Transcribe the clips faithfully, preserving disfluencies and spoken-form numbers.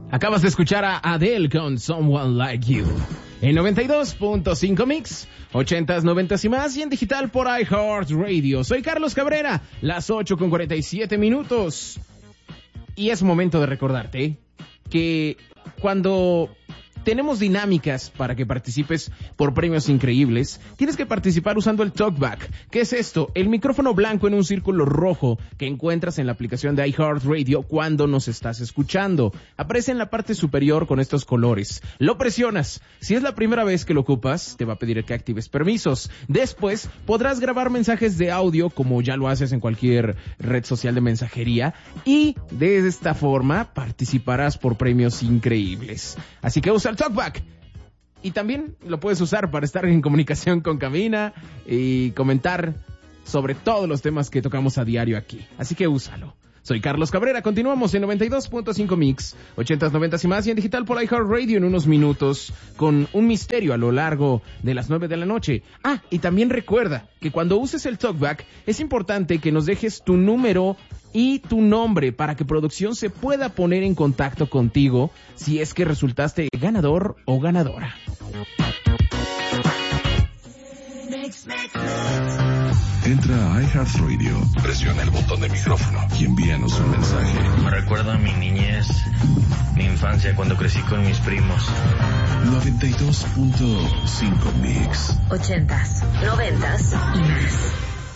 Acabas de escuchar a Adele con Someone Like You. En noventa y dos punto cinco Mix, ochentas, noventas y más, y en digital por iHeartRadio. Soy Carlos Cabrera, las ocho con cuarenta y siete minutos. Y es momento de recordarte que cuando tenemos dinámicas para que participes por premios increíbles, tienes que participar usando el TalkBack. ¿Qué es esto? El micrófono blanco en un círculo rojo que encuentras en la aplicación de iHeartRadio cuando nos estás escuchando. Aparece en la parte superior con estos colores. Lo presionas. Si es la primera vez que lo ocupas, te va a pedir que actives permisos. Después podrás grabar mensajes de audio como ya lo haces en cualquier red social de mensajería, y de esta forma participarás por premios increíbles. Así que usa el TalkBack. Y también lo puedes usar para estar en comunicación con Cabina y comentar sobre todos los temas que tocamos a diario aquí. Así que úsalo. Soy Carlos Cabrera, continuamos en noventa y dos punto cinco Mix, ochentas, noventas y más, y en digital por iHeartRadio en unos minutos con un misterio a lo largo de las nueve de la noche. Ah, y también recuerda que cuando uses el TalkBack es importante que nos dejes tu número y tu nombre para que producción se pueda poner en contacto contigo si es que resultaste ganador o ganadora. Entra a iHeartRadio, presiona el botón de micrófono y envíanos un mensaje. Me recuerda a mi niñez, mi infancia cuando crecí con mis primos. noventa y dos punto cinco Mix. Ochentas, noventas y más.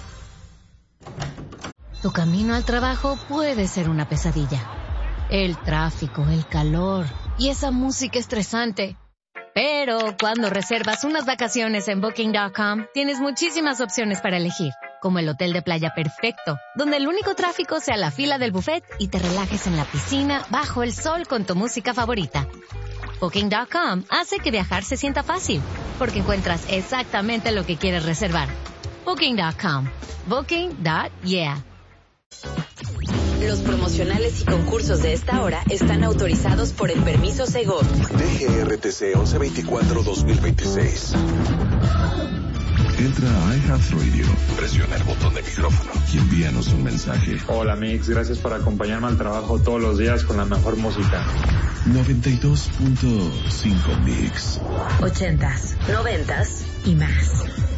Tu camino al trabajo puede ser una pesadilla. El tráfico, el calor y esa música estresante. Pero cuando reservas unas vacaciones en Booking punto com, tienes muchísimas opciones para elegir, como el hotel de playa perfecto, donde el único tráfico sea la fila del buffet y te relajes en la piscina bajo el sol con tu música favorita. Booking punto com hace que viajar se sienta fácil, porque encuentras exactamente lo que quieres reservar. Booking punto com. Booking punto yeah. Los promocionales y concursos de esta hora están autorizados por el permiso Segov. D G R T C once veinticuatro dos mil veintiséis. Entra a iHeartRadio, presiona el botón de micrófono y envíanos un mensaje. Hola Mix, gracias por acompañarme al trabajo todos los días con la mejor música. noventa y dos punto cinco Mix. Ochentas, noventas y más.